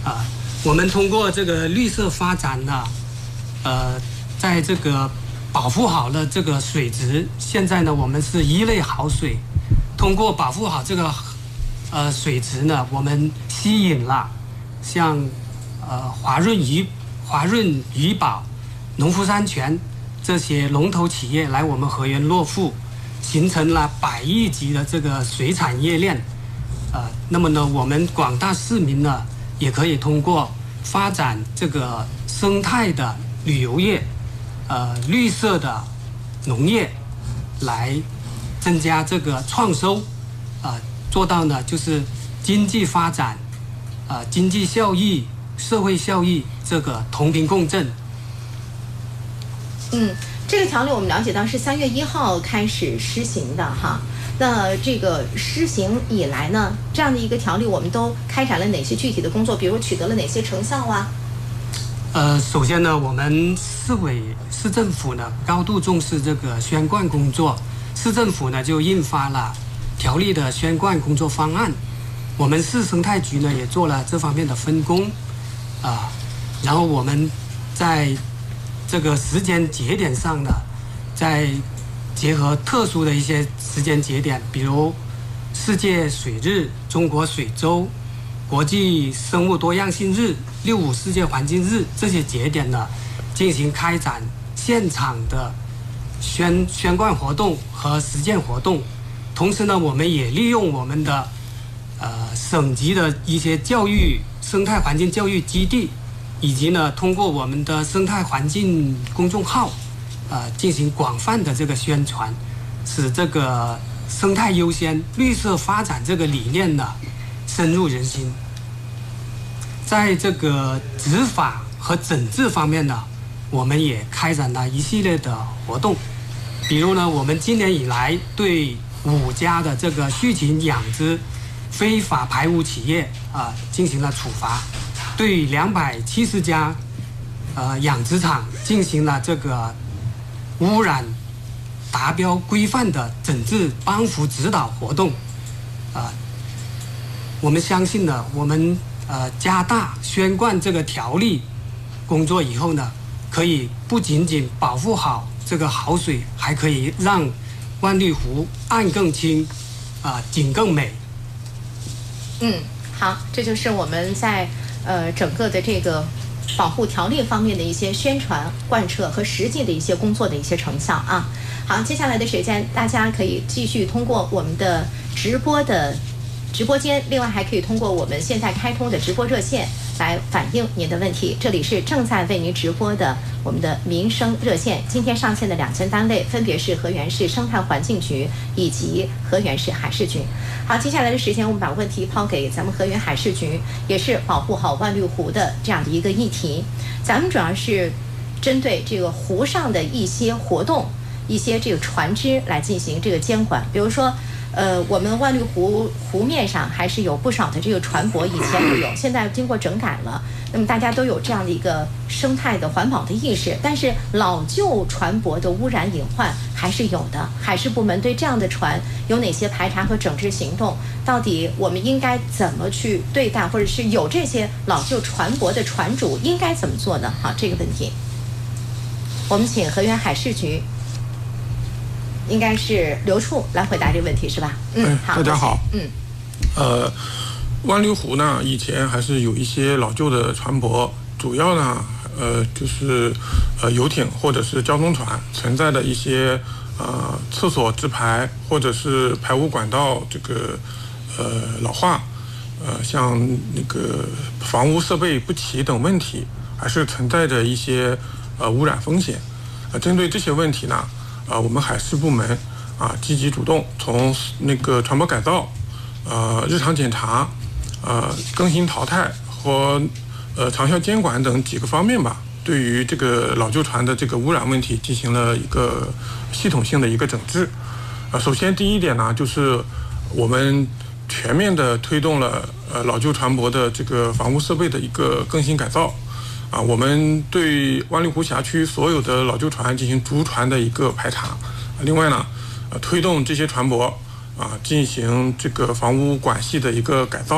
我们通过这个绿色发展呢，在这个保护好了这个水质，现在呢我们是一类好水，通过保护好这个水质呢，我们吸引了像华润怡宝、农夫山泉这些龙头企业来我们河源落户，形成了100亿级的这个水产业链。那么呢，我们广大市民呢，也可以通过发展这个生态的旅游业，绿色的农业，来增加这个创收，做到呢就是经济发展，经济效益、社会效益这个同频共振。 这个条例我们了解到是3月1号开始施行的哈。那这个施行以来呢，这样的一个条例我们都开展了哪些具体的工作？比如取得了哪些成效啊？ 首先呢，我们市政府呢高度重视这个宣贯工作，市政府呢就印发了条例的宣贯工作方案。我们市生态局呢也做了这方面的分工，然后我们在这个时间节点上呢，在结合特殊的一些时间节点，比如世界水日、中国水周、国际生物多样性日、65世界环境日这些节点呢，进行开展现场的宣贯活动和实践活动。同时呢，我们也利用我们的省级的一些生态环境教育基地，以及呢通过我们的生态环境公众号，进行广泛的这个宣传，使这个生态优先、绿色发展这个理念呢深入人心。在这个执法和整治方面呢，我们也开展了一系列的活动。比如呢，我们今年以来对5家的这个畜禽养殖非法排污企业进行了处罚，对270家养殖场进行了这个污染达标规范的整治帮扶指导活动。我们相信呢，我们加大宣贯这个条例工作以后呢，可以不仅仅保护好这个好水，还可以让万绿湖岸更清，景更美。 好，这就是我们在整个的这个保护条例方面的一些宣传、贯彻和实际的一些工作的一些成效啊。好，接下来的时间，大家可以继续通过我们的直播间，另外还可以通过我们现在开通的直播热线来反映您的问题。这里是正在为您直播的我们的民生热线，今天上线的2间单位分别是河源市生态环境局以及河源市海事局。好，接下来的时间我们把问题抛给咱们河源海事局，也是保护好万绿湖的这样的一个议题。咱们主要是针对这个湖上的一些活动、一些这个船只来进行这个监管，比如说我们万绿湖湖面上还是有不少的这个船舶，以前都有，现在经过整改了。那么大家都有这样的一个生态的环保的意识，但是老旧船舶的污染隐患还是有的。海事部门对这样的船有哪些排查和整治行动？到底我们应该怎么去对待，或者是有这些老旧船舶的船主应该怎么做呢？好，这个问题，我们请河源海事局。应该是刘处来回答这个问题是吧？好， 大家好。万绿湖呢，以前还是有一些老旧的船舶，主要呢，就是游艇或者是交通船存在的一些厕所直排或者是排污管道这个老化，像那个防污设备不齐等问题，还是存在着一些污染风险。针对这些问题呢，我们海事部门积极主动，从那个船舶改造、日常检查、更新淘汰和长效监管等几个方面吧，对于这个老旧船的这个污染问题进行了一个系统性的一个整治。首先第一点呢，就是我们全面的推动了老旧船舶的这个防污设备的一个更新改造。我们对万绿湖辖区所有的老旧船进行逐船的一个排查。另外呢，推动这些船舶进行这个防污管系的一个改造，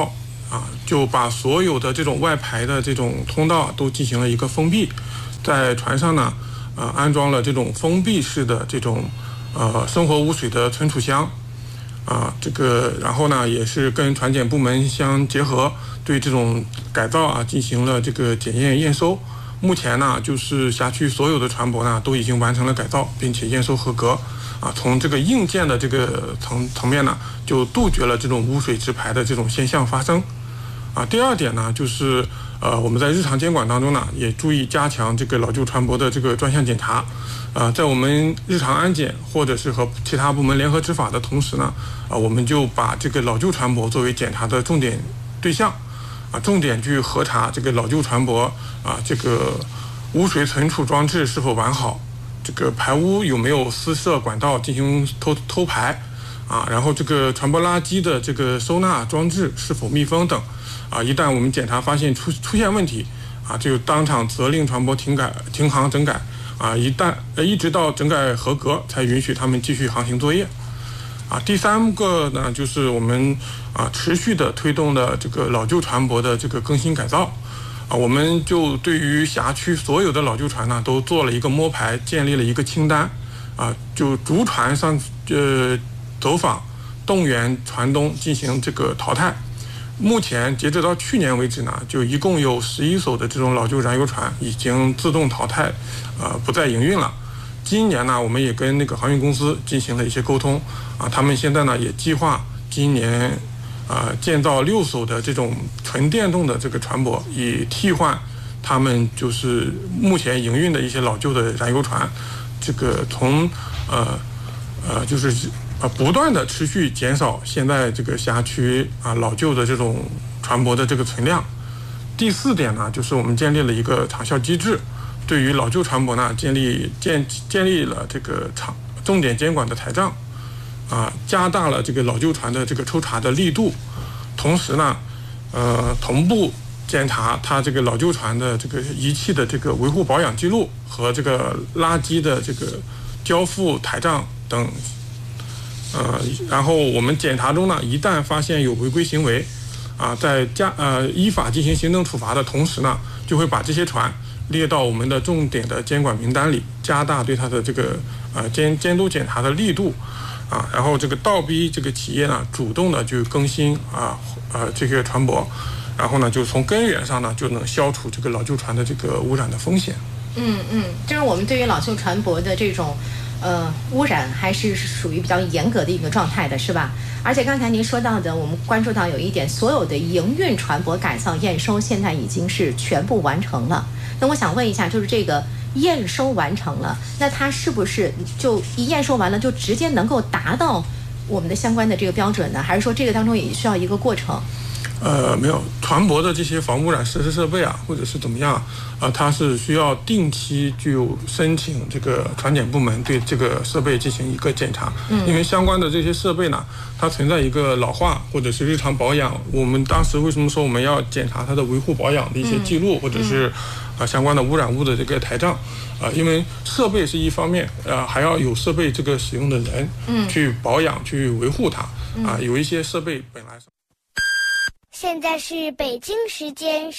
就把所有的这种外排的这种通道都进行了一个封闭，在船上呢，安装了这种封闭式的这种生活污水的存储箱，然后呢也是跟船检部门相结合，对这种改造进行了这个检验验收。目前呢，就是辖区所有的船舶呢都已经完成了改造，并且验收合格。从这个硬件的这个层面呢，就杜绝了这种污水直排的这种现象发生。第二点呢，就是我们在日常监管当中呢，也注意加强这个老旧船舶的这个专项检查。在我们日常安检或者是和其他部门联合执法的同时呢，我们就把这个老旧船舶作为检查的重点对象。重点去核查这个老旧船舶这个污水存储装置是否完好，这个排污有没有私设管道进行偷排然后这个船舶垃圾的这个收纳装置是否密封等一旦我们检查发现出现问题就当场责令船舶停航整改一直到整改合格才允许他们继续航行作业。第三个呢，就是我们持续的推动的这个老旧船舶的这个更新改造我们就对于辖区所有的老旧船呢都做了一个摸排，建立了一个清单就逐船上走访动员船东进行这个淘汰。目前截止到去年为止呢，就一共有11艘的这种老旧燃油船已经自动淘汰不再营运了。今年呢，我们也跟那个航运公司进行了一些沟通他们现在呢也计划今年建造6艘的这种纯电动的这个船舶，以替换他们就是目前营运的一些老旧的燃油船。这个从就是不断的持续减少现在这个辖区老旧的这种船舶的这个存量。第4点呢，就是我们建立了一个长效机制，对于老旧船舶呢建立了这个重点监管的台账加大了这个老旧船的这个抽查的力度，同时呢同步检查它这个老旧船的这个仪器的这个维护保养记录和这个垃圾的这个交付台账等然后我们检查中呢，一旦发现有违规行为在依法进行行政处罚的同时呢，就会把这些船列到我们的重点的监管名单里，加大对它的这个监督检查的力度然后这个倒逼这个企业呢主动的去更新这个船舶，然后呢就从根源上呢就能消除这个老旧船的这个污染的风险。 就是我们对于老旧船舶的这种污染还是属于比较严格的一个状态的，是吧？而且刚才您说到的，我们关注到有一点，所有的营运船舶改造验收现在已经是全部完成了。那我想问一下，就是这个验收完成了，那它是不是就一验收完了就直接能够达到我们的相关的这个标准呢？还是说这个当中也需要一个过程？ 没有，船舶的这些防污染设施设备或者是怎么样它是需要定期就申请这个船检部门对这个设备进行一个检查。因为相关的这些设备呢，它存在一个老化或者是日常保养。我们当时为什么说我们要检查它的维护保养的一些记录，或者是相关的污染物的这个台账因为设备是一方面还要有设备这个使用的人去保养去维护它有一些设备本来是。 现在是北京时间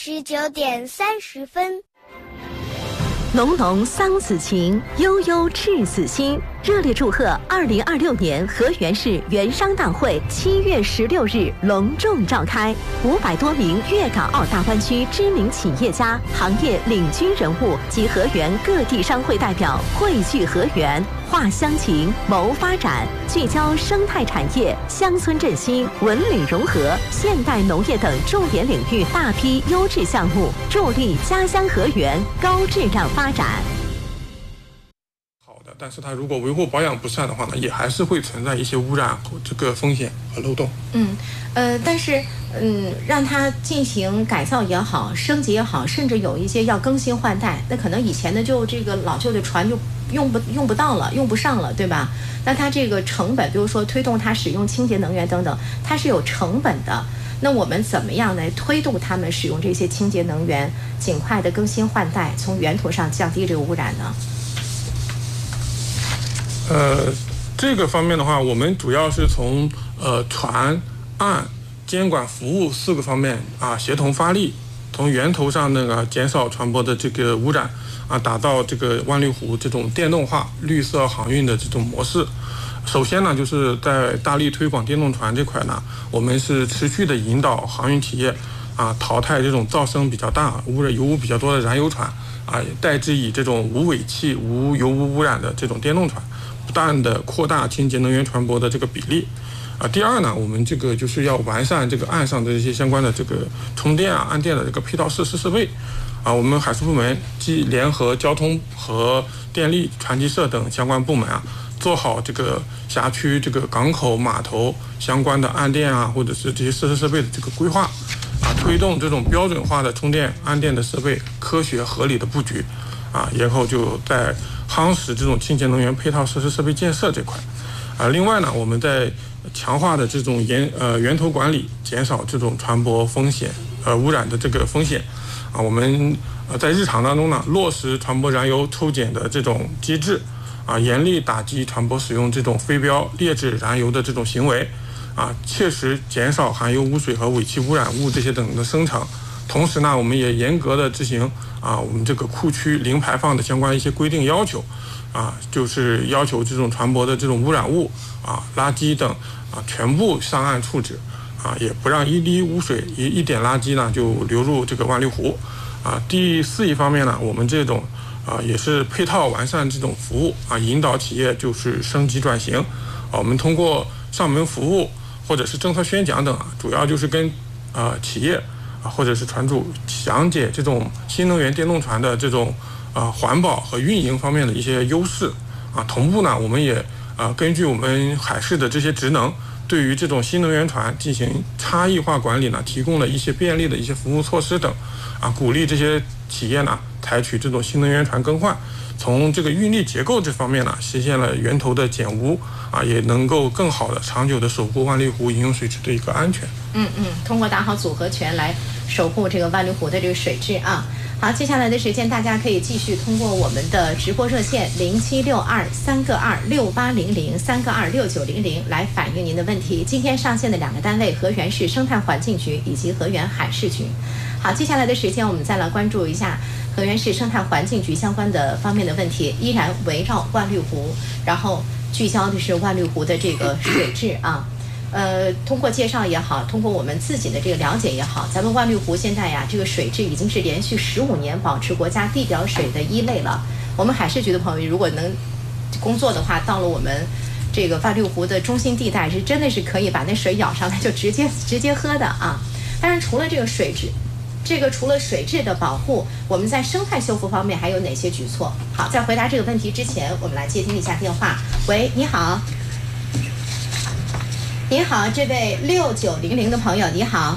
19:30。 浓浓桑梓情，悠悠赤子心。热烈祝贺2026年河源市园商大会7月16日隆重召开，500多名粤港澳大湾区知名企业家、行业领军人物及河源各地商会代表汇聚河源，话乡情，谋发展，聚焦生态产业、乡村振兴、文旅融合、现代农业等重点领域大批优质项目，助力家乡河源高质量发展。 但是它如果维护保养不善的话呢，也还是会存在一些污染和这个风险和漏洞。 但是让它进行改造也好，升级也好，甚至有一些要更新换代，那可能以前的就这个老旧的船就用不到了，用不上了，对吧？那它这个成本，比如说推动它使用清洁能源等等，它是有成本的。那我们怎么样来推动他们使用这些清洁能源，尽快的更新换代，从源头上降低这个污染呢？这个方面的话，我们主要是从船、岸、 监管服务4个方面协同发力，从源头上减少传播的这个污染打造这个万绿湖这种电动化绿色航运的这种模式。首先呢，就是在大力推广电动船这块呢，我们是持续的引导航运企业淘汰这种噪声比较大、油污比较多的燃油船代之以这种无尾气、无油污污染的这种电动船，不断的扩大清洁能源船舶的这个比例。第二呢，我们这个就是要完善这个岸上的一些相关的这个充电岸电的这个配套设施设备。我们海事部门既联合交通和电力、船机社等相关部门做好这个辖区这个港口码头相关的岸电或者是这些设施设备的这个规划推动这种标准化的充电岸电的设备科学合理的布局然后就在夯实这种清洁能源配套设施设备建设这块另外呢，我们在强化的这种源头管理，减少这种传播风险污染的这个风险我们在日常当中呢，落实传播燃油抽检的这种机制严厉打击传播使用这种非标劣质燃油的这种行为切实减少含有污水和尾气污染物这些等的生成。同时呢，我们也严格的执行我们这个库区零排放的相关一些规定要求就是要求这种船舶的这种污染物垃圾等全部上岸处置也不让一滴污水一点垃圾呢就流入这个万绿湖第4一方面呢，我们这种也是配套完善这种服务引导企业就是升级转型我们通过上门服务或者是政策宣讲等主要就是跟企业或者是船主讲解这种新能源电动船的这种环保和运营方面的一些优势同步呢，我们也根据我们海事的这些职能，对于这种新能源船进行差异化管理呢，提供了一些便利的一些服务措施等鼓励这些企业呢采取这种新能源船更换，从这个运力结构这方面呢，实现了源头的减污也能够更好的长久的守护万绿湖饮用水质的一个安全。 通过打好组合拳来守护这个万绿湖的这个水质好，接下来的时间大家可以继续通过我们的直播热线0762-3个2-6800-3个2-6900来反映您的问题。今天上线的2个单位，河源市生态环境局以及河源海事局。好，接下来的时间我们再来关注一下河源市生态环境局相关的方面的问题，依然围绕万绿湖，然后聚焦的是万绿湖的这个水质通过介绍也好，通过我们自己的这个了解也好，咱们万绿湖现在这个水质已经是连续15年保持国家地表水的1类了。我们海事局的朋友如果能工作的话，到了我们这个万绿湖的中心地带，是真的是可以把那水舀上来就直接喝的但是除了这个水质，除了水质的保护，我们在生态修复方面还有哪些举措？好，在回答这个问题之前，我们来接听一下电话。喂，你好。你好，这位6900的朋友，你好。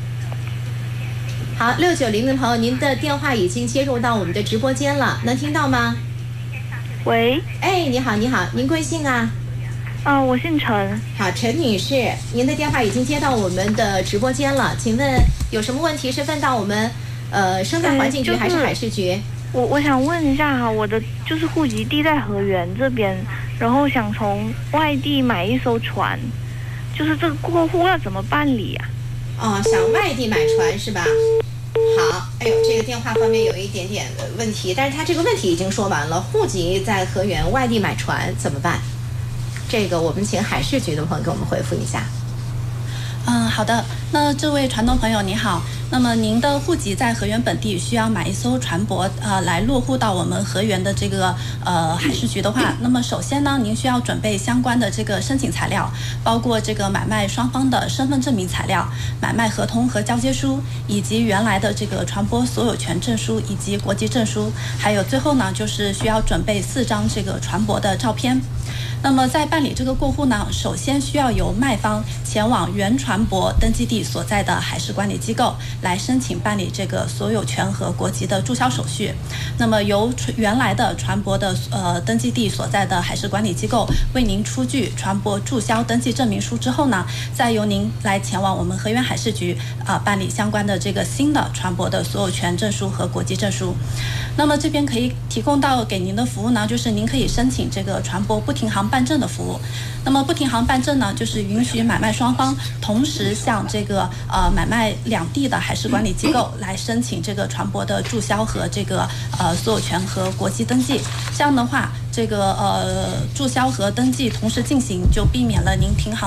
好，6900的朋友，您的电话已经接入到我们的直播间了，能听到吗？ 喂。 你好，您贵姓我姓陈。 好，陈女士，您的电话已经接到我们的直播间了，请问有什么问题是问到我们生态环境局还是海事局？ 我想问一下我的就是户籍地在河源这边，然后想从外地买一艘船。就是这个过户要怎么办理想外地买船是吧？好，这个电话方面有一点点问题，但是他这个问题已经说完了，户籍在河源，外地买船怎么办？这个我们请海事局的朋友给我们回复一下。 好的，那这位船东朋友你好，那么您的户籍在河源本地，需要买一艘船舶来落户到我们河源的这个海事局的话，那么首先呢，您需要准备相关的这个申请材料，包括这个买卖双方的身份证明材料、买卖合同和交接书，以及原来的这个船舶所有权证书以及国籍证书，还有最后呢，就是需要准备4张这个船舶的照片。那么在办理这个过户呢，首先需要由卖方前往原船舶登记地所在的海事管理机构来申请办理这个所有权和国籍的注销手续。那么由原来的船舶的登记地所在的海事管理机构为您出具船舶注销登记证明书之后呢，再由您来前往我们河源海事局办理相关的这个新的船舶的所有权证书和国籍证书。那么这边可以提供到给您的服务呢，就是您可以申请这个船舶不停航办证的服务。那么不停航办证呢，就是允许买卖双方同时向这个买卖两地的海事管理机构来申请这个船舶的注销和这个所有权和国籍登记。这样的话，这个注销和登记同时进行，就避免了您停航